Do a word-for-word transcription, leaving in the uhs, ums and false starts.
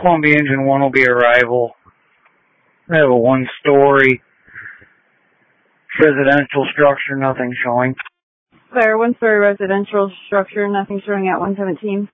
Columbia Engine one will be arrival. I have a one-story residential structure, nothing showing. Fire, one-story residential structure, nothing showing at one seventeen.